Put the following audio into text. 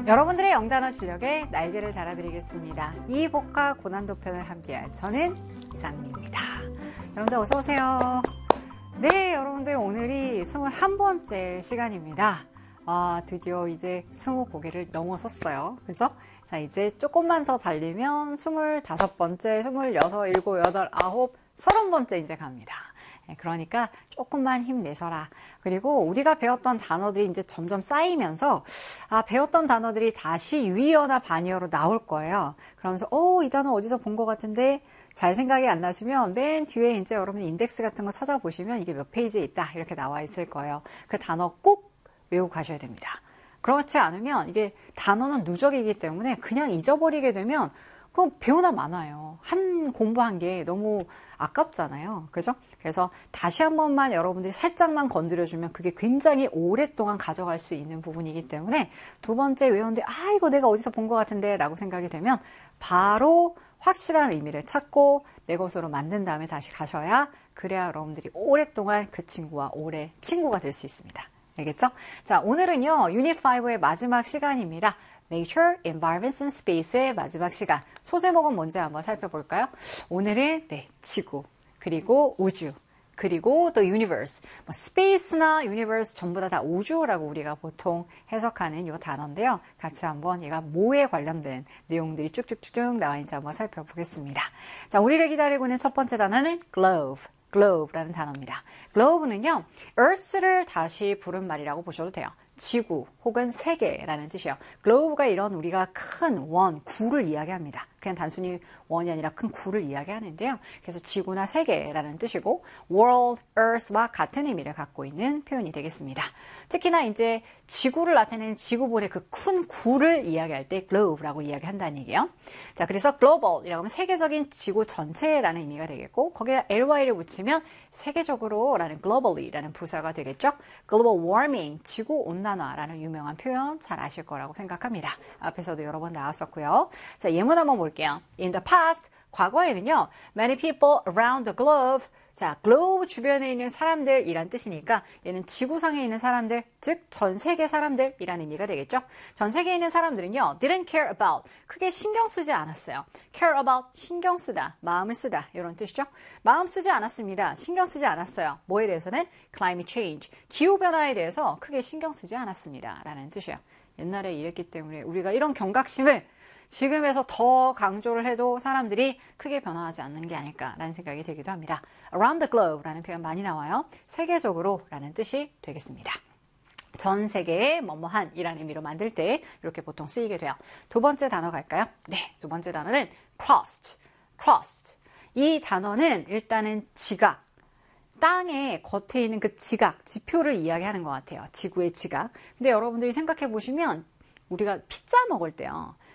여러분들의 영단어 실력에 날개를 달아드리겠습니다. 이복과 고난도 편을 함께할 저는 이상미입니다. 여러분들 어서 오세요. 네, 여러분들 오늘이 21번째 시간입니다. 드디어 이제 20고개를 넘어섰어요. 그죠? 자, 이제 조금만 더 달리면 25번째, 26, 7, 8, 9, 30번째 이제 갑니다. 그러니까 조금만 힘내셔라. 그리고 우리가 배웠던 단어들이 이제 점점 쌓이면서 배웠던 단어들이 다시 위어나 반이어로 나올 거예요. 그러면서 이 단어 어디서 본 것 같은데 잘 생각이 안 나시면 맨 뒤에 이제 여러분 인덱스 같은 거 찾아보시면 이게 몇 페이지에 있다 이렇게 나와 있을 거예요. 그 단어 꼭 외우고 가셔야 됩니다. 그렇지 않으면 이게 단어는 누적이기 때문에 그냥 잊어버리게 되면 그럼 배우나 많아요. 공부한 게 너무 아깝잖아요. 그죠? 그래서 다시 한 번만 여러분들이 살짝만 건드려주면 그게 굉장히 오랫동안 가져갈 수 있는 부분이기 때문에 두 번째 외우는데 이거 내가 어디서 본 것 같은데 라고 생각이 되면 바로 확실한 의미를 찾고 내 것으로 만든 다음에 다시 가셔야 그래야 여러분들이 오랫동안 그 친구와 오래 친구가 될 수 있습니다. 알겠죠? 자, 오늘은요, 유닛 5의 마지막 시간입니다. Nature, Environments and Space의 마지막 시간. 소제목은 뭔지 한번 살펴볼까요? 오늘은 지구, 그리고 우주, 그리고 또 universe. space나 universe 전부 다 우주라고 우리가 보통 해석하는 이 단어인데요. 같이 한번 얘가 뭐에 관련된 내용들이 쭉쭉쭉 나와 있는지 한번 살펴보겠습니다. 자, 우리를 기다리고 있는 첫 번째 단어는 globe라는 단어입니다. globe는요, earth를 다시 부른 말이라고 보셔도 돼요. 지구 혹은 세계라는 뜻이에요. globe가 이런 우리가 큰 원, 구를 이야기합니다. 그냥 단순히 원이 아니라 큰 구를 이야기하는데요. 그래서 지구나 세계라는 뜻이고 world, earth와 같은 의미를 갖고 있는 표현이 되겠습니다. 특히나 이제 지구를 나타내는 지구본의 그 큰 구를 이야기할 때 globe라고 이야기한다는 얘기예요. 자, 그래서 global이라고 하면 세계적인 지구 전체라는 의미가 되겠고 거기에 ly를 붙이면 세계적으로라는 globally라는 부사가 되겠죠. global warming, 지구 온난화라는 유명한 표현 잘 아실 거라고 생각합니다. 앞에서도 여러 번 나왔었고요. 자, 예문 한번 볼게요. In the past, 과거에는요, many people around the globe. 자, 글로브 주변에 있는 사람들이란 뜻이니까 얘는 지구상에 있는 사람들, 즉 전 세계 사람들이란 의미가 되겠죠. 전 세계에 있는 사람들은요, didn't care about, 크게 신경 쓰지 않았어요. care about, 신경 쓰다, 마음을 쓰다 이런 뜻이죠. 마음 쓰지 않았습니다. 신경 쓰지 않았어요. 뭐에 대해서는 climate change, 기후변화에 대해서 크게 신경 쓰지 않았습니다. 라는 뜻이에요. 옛날에 이랬기 때문에 우리가 이런 경각심을 지금에서 더 강조를 해도 사람들이 크게 변화하지 않는 게 아닐까라는 생각이 들기도 합니다. Around the globe라는 표현 많이 나와요. 세계적으로라는 뜻이 되겠습니다. 전 세계의 뭐뭐한이라는 의미로 만들 때 이렇게 보통 쓰이게 돼요. 두 번째 단어 갈까요? 네, 두 번째 단어는 crust. 이 단어는 일단은 지각, 땅의 겉에 있는 그 지각, 지표를 이야기하는 것 같아요. 지구의 지각. 근데 여러분들이 생각해 보시면 우리가 피자 먹을 때요.